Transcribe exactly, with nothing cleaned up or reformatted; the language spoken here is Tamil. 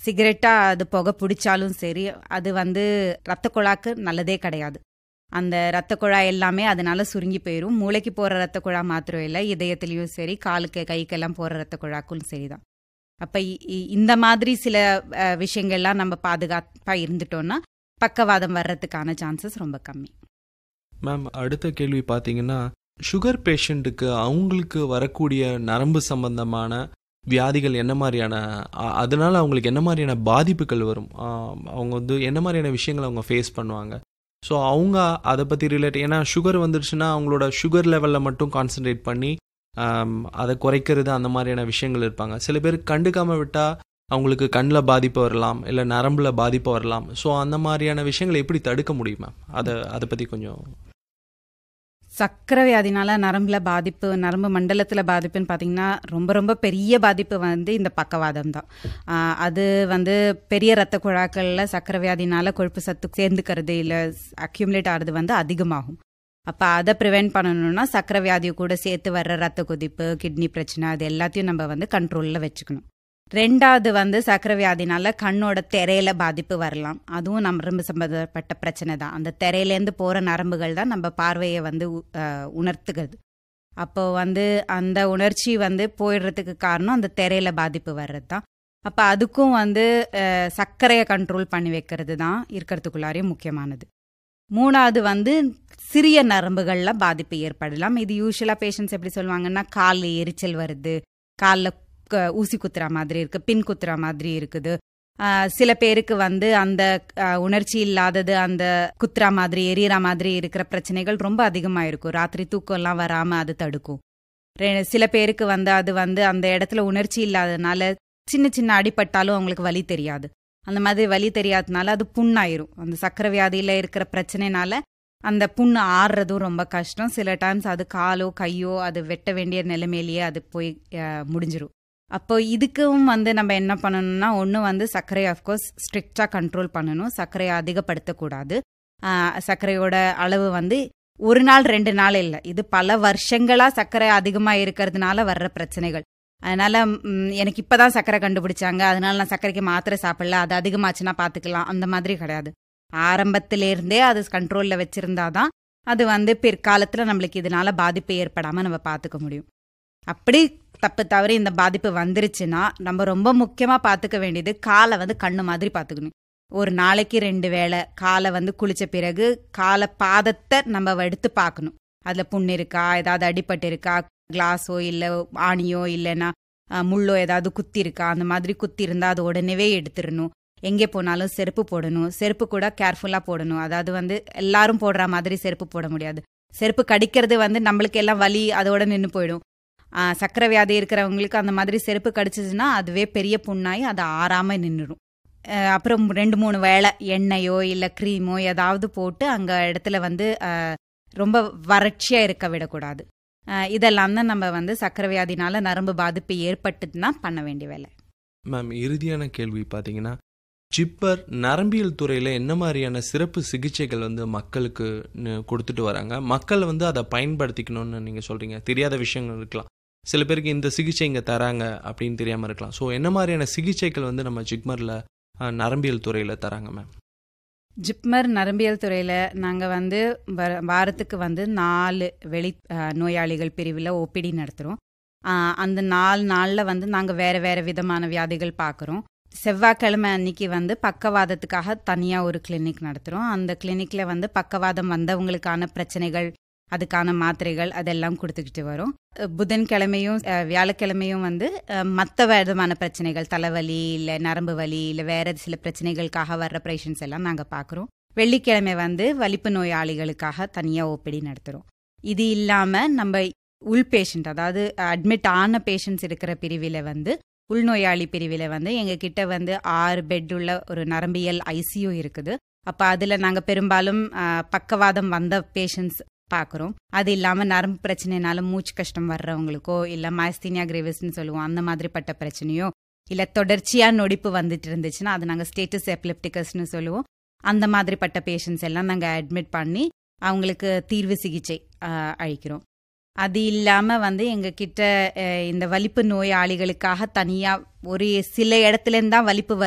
சிகரெட்டாக அது புகை பிடிச்சாலும் சரி, அது வந்து ரத்த குழாக்கு நல்லதே கிடையாது. அந்த ரத்த குழாய் எல்லாமே அதனால சுருங்கி போயிடும். மூளைக்கு போகிற ரத்த குழா மாத்திரம் இல்லை, இதயத்துலேயும் சரி, காலுக்கு கைக்கெல்லாம் போகிற ரத்த குழாக்கும் சரிதான். அப்போ இந்த மாதிரி சில விஷயங்கள்லாம் நம்ம பாதுகாப்பாக இருந்துட்டோம்னா பக்கவாதம் வர்றதுக்கான சான்சஸ் ரொம்ப கம்மி. மேம், அடுத்த கேள்வி பார்த்தீங்கன்னா, சுகர் பேஷண்ட்டுக்கு அவங்களுக்கு வரக்கூடிய நரம்பு சம்பந்தமான வியாதிகள் என்ன மாதிரியான, அதனால அவங்களுக்கு என்ன மாதிரியான பாதிப்புகள் வரும், அவங்க வந்து என்ன மாதிரியான விஷயங்கள் அவங்க ஃபேஸ் பண்ணுவாங்க, ஸோ அவங்க அதை பற்றி ரிலேட், ஏன்னா சுகர் வந்துடுச்சுன்னா அவங்களோட சுகர் லெவலில் மட்டும் கான்சன்ட்ரேட் பண்ணி அதை குறைக்கிறது அந்த மாதிரியான விஷயங்கள் இருப்பாங்க. சில பேர் கண்டுக்காமல் விட்டால் அவங்களுக்கு கண்ணில் பாதிப்பு வரலாம், இல்லை நரம்பில் பாதிப்பு வரலாம். ஸோ அந்த மாதிரியான விஷயங்களை எப்படி தடுக்க முடியும் மேம்? அதை அதை பற்றி கொஞ்சம். சக்கரை வியாதினால நரம்புல பாதிப்பு, நரம்பு மண்டலத்தில் பாதிப்புன்னு பார்த்தீங்கன்னா ரொம்ப ரொம்ப பெரிய பாதிப்பு வந்து இந்த பக்கவாதம் தான். அது வந்து பெரிய ரத்த குழாக்களில் சக்கரை வியாதினால கொழுப்பு சத்து சேர்ந்துக்கிறது இல்லை அக்யூமுலேட் ஆகிறது வந்து அதிகமாகும். அப்போ அதை ப்ரிவென்ட் பண்ணணும்னா சக்கரை வியாதியை கூட சேர்த்து வர்ற ரத்த கொதிப்பு, கிட்னி பிரச்சனை, அது எல்லாத்தையும் நம்ம வந்து கண்ட்ரோலில் வச்சுக்கணும். ரெண்டாவது வந்து சக்கரை வியாதினால கண்ணோட திரையில பாதிப்பு வரலாம். அதுவும் நரம்பு சம்பந்தப்பட்ட பிரச்சனை தான். அந்த திரையிலேருந்து போகிற நரம்புகள் தான் நம்ம பார்வையை வந்து உணர்த்துகிறது. அப்போ வந்து அந்த உணர்ச்சி வந்து போயிடுறதுக்கு காரணம் அந்த திரையில பாதிப்பு வர்றது தான். அப்போ அதுக்கும் வந்து சர்க்கரையை கண்ட்ரோல் பண்ணி வைக்கிறது தான் இருக்கிறதுக்குள்ளாரையும் முக்கியமானது. மூணாவது வந்து சிறிய நரம்புகளில் பாதிப்பு ஏற்படலாம். இது யூஸ்வலாக பேஷண்ட்ஸ் எப்படி சொல்லுவாங்கன்னா, காலில் எரிச்சல் வருது, காலில் ஊசி குத்துற மாதிரி இருக்கு, பின் குத்துற மாதிரி இருக்குது. சில பேருக்கு வந்து அந்த உணர்ச்சி இல்லாதது, அந்த குத்துற மாதிரி எரியற மாதிரி இருக்கிற பிரச்சனைகள் ரொம்ப அதிகமாக இருக்கும். ராத்திரி தூக்கம் எல்லாம் வராமல் அது தடுக்கும். சில பேருக்கு வந்து அது வந்து அந்த இடத்துல உணர்ச்சி இல்லாததுனால சின்ன சின்ன அடிபட்டாலும் அவங்களுக்கு வலி தெரியாது. அந்த மாதிரி வலி தெரியாததுனால அது புண்ணாயிரும். அந்த சக்கரை வியாதியில் இருக்கிற பிரச்சனைனால அந்த புண்ணு ஆறுறதும் ரொம்ப கஷ்டம். சில டைம்ஸ் அது காலோ கையோ அது வெட்ட வேண்டிய நிலைமையிலேயே அது போய் முடிஞ்சிரும். அப்போ இதுக்கும் வந்து நம்ம என்ன பண்ணணும்னா, ஒன்று வந்து சர்க்கரையை அஃப்கோர்ஸ் ஸ்ட்ரிக்டாக கண்ட்ரோல் பண்ணணும். சர்க்கரையை அதிகப்படுத்தக்கூடாது. சர்க்கரையோட அளவு வந்து ஒரு நாள் ரெண்டு நாள் இல்லை, இது பல வருஷங்களாக சர்க்கரை அதிகமாக இருக்கிறதுனால வர்ற பிரச்சனைகள். அதனால எனக்கு இப்போதான் சர்க்கரை கண்டுபிடிச்சாங்க, அதனால நான் சர்க்கரைக்கு மாத்திரை சாப்பிடல, அது அதிகமாச்சுன்னா பார்த்துக்கலாம், அந்த மாதிரி கிடையாது. ஆரம்பத்திலேருந்தே அது கண்ட்ரோலில் வச்சுருந்தாதான் அது வந்து பிற்காலத்தில் நம்மளுக்கு இதனால பாதிப்பு ஏற்படாமல் நம்ம பார்த்துக்க முடியும். அப்படி தப்பு தவறி இந்த பாதிப்பு வந்துருச்சுன்னா நம்ம ரொம்ப முக்கியமாக பார்த்துக்க வேண்டியது காலை வந்து கண்ணு மாதிரி பார்த்துக்கணும். ஒரு நாளைக்கு ரெண்டு வேளை காலை வந்து குளிச்ச பிறகு காலை பாதத்தை நம்ம எடுத்து பார்க்கணும். அதில் புண்ணு இருக்கா, ஏதாவது அடிபட்டு இருக்கா, கிளாஸோ இல்லை ஆணியோ இல்லைன்னா முள்ளோ ஏதாவது குத்தி இருக்கா, அந்த மாதிரி குத்தி இருந்தால் அது உடனேவே எடுத்துடணும். எங்கே போனாலும் செருப்பு போடணும். செருப்பு கூட கேர்ஃபுல்லாக போடணும். அதாவது வந்து எல்லாரும் போடுற மாதிரி செருப்பு போட முடியாது. செருப்பு கடிக்கிறது வந்து நம்மளுக்கு எல்லாம் வலி அதோட நின்று போயிடும். சக்கரை வியாதி இருக்கிறவங்களுக்கு அந்த மாதிரி செருப்பு கடிச்சிச்சுன்னா அதுவே பெரிய புண்ணாகி அது ஆறாமல் நின்றுடும். அப்புறம் ரெண்டு மூணு வேளை எண்ணெயோ இல்லை க்ரீமோ ஏதாவது போட்டு அங்கே இடத்துல வந்து ரொம்ப வறட்சியாக இருக்க விடக்கூடாது. இதெல்லாம் தான் நம்ம வந்து சக்கரை வியாதினால நரம்பு பாதிப்பு ஏற்பட்டுதுன்னா பண்ண வேண்டிய வேலை. மேம், இறுதியான கேள்வி பார்த்தீங்கன்னா, ஜிப்மர் நரம்பியல் துறையில் என்ன மாதிரியான சிறப்பு சிகிச்சைகள் வந்து மக்களுக்கு கொடுத்துட்டு வராங்க? மக்கள் வந்து அதை பயன்படுத்திக்கணும்னு நீங்கள் சொல்கிறீங்க. தெரியாத விஷயங்கள் இருக்கலாம், சில பேருக்கு இந்த சிகிச்சை இங்கே தராங்க அப்படின்னு தெரியாமல் இருக்கலாம். ஸோ என்ன மாதிரியான சிகிச்சைகள் வந்து நம்ம ஜிப்மரில் நரம்பியல் துறையில் தராங்க மேம்? ஜிப்மர் நரம்பியல் துறையில் நாங்கள் வந்து வாரத்துக்கு வந்து நாலு வெளி நோயாளிகள் பிரிவில் ஓபிடி நடத்துகிறோம். அந்த நாலு நாளில் வந்து நாங்கள் வேறு வேறு விதமான வியாதிகள் பார்க்குறோம். செவ்வாய்க்கிழமை அன்னைக்கு வந்து பக்கவாதத்துக்காக தனியாக ஒரு கிளினிக் நடத்துகிறோம். அந்த கிளினிக்கில் வந்து பக்கவாதம் வந்தவங்களுக்கான பிரச்சனைகள், அதுக்கான மாத்திரைகள் அதெல்லாம் கொடுத்துக்கிட்டு வரோம். புதன்கிழமையும் வியாழக்கிழமையும் வந்து மற்ற விதமான பிரச்சனைகள், தலைவலி இல்லை நரம்பு வலி இல்லை வேற சில பிரச்சனைகளுக்காக வர்ற பேஷண்ட்ஸ் எல்லாம் நாங்கள் பார்க்குறோம். வெள்ளிக்கிழமை வந்து வலிப்பு நோயாளிகளுக்காக தனியாக ஓபிடி நடத்துகிறோம். இது இல்லாமல் நம்ம உள் பேஷண்ட், அதாவது அட்மிட் ஆன பேஷண்ட்ஸ் இருக்கிற பிரிவில் வந்து உள்நோயாளி பிரிவில் வந்து எங்ககிட்ட வந்து ஆறு பெட் உள்ள ஒரு நரம்பியல் ஐசியூ இருக்குது. அப்போ அதில் நாங்கள் பெரும்பாலும் பக்கவாதம் வந்த பேஷண்ட்ஸ் பார்க்குறோம். அது இல்லாமல் நரம்பு பிரச்சனைனால மூச்சு கஷ்டம் வர்றவங்களுக்கோ இல்லை மாஸ்தீனியா கிரேவிஸ்ன்னு சொல்லுவோம், அந்த மாதிரிப்பட்ட பிரச்சனையோ இல்லை தொடர்ச்சியாக நொடிப்பு வந்துட்டு இருந்துச்சுன்னா அது நாங்கள் ஸ்டேட்டஸ் எப்லெப்டிகஸ்ன்னு சொல்லுவோம். அந்த மாதிரிப்பட்ட பேஷண்ட்ஸ் எல்லாம் நாங்கள் அட்மிட் பண்ணி அவங்களுக்கு தீர்வு சிகிச்சை அளிக்கிறோம். அது இல்லாமல் வந்து எங்ககிட்ட இந்த வலிப்பு நோயாளிகளுக்காக தனியாக ஒரு சில இடத்துலேருந்து தான் வலிப்பு